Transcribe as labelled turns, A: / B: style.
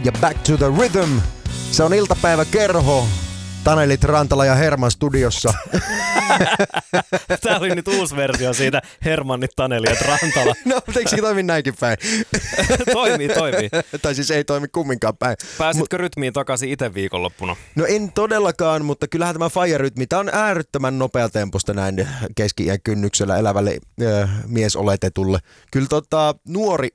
A: ja Back to the Rhythm. Se on iltapäiväkerho. Tanelit, Rantala ja Herman studiossa.
B: Tää oli nyt uusi versio siitä Hermannit, Taneli ja Rantala.
A: No, mutta eikö se toimi näinkin päin?
B: Toimii.
A: Tai siis ei toimi kumminkaan päin.
B: Pääsitkö rytmiin takaisin itse viikonloppuna?
A: No en todellakaan, mutta kyllähän tämä Fire-rytmi, tämä on äärettömän nopeatempoista näin keski-iän kynnyksellä elävälle miesoletetulle. Kyllä nuori